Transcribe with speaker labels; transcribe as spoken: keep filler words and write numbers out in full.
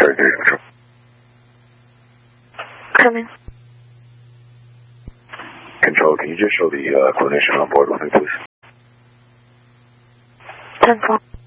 Speaker 1: Stargate Control.
Speaker 2: Coming.
Speaker 1: Control, can you just show the uh, clinician on board with me, please?
Speaker 2: ten four.